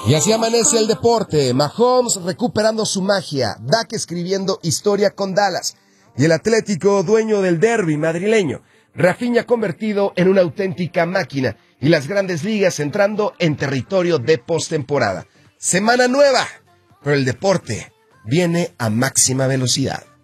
Y así amanece el deporte. Mahomes recuperando su magia, Dak escribiendo historia con Dallas y el Atlético dueño del derbi madrileño. Rafinha convertido en una auténtica máquina y las grandes ligas entrando en territorio de postemporada. Semana nueva, pero el deporte viene a máxima velocidad.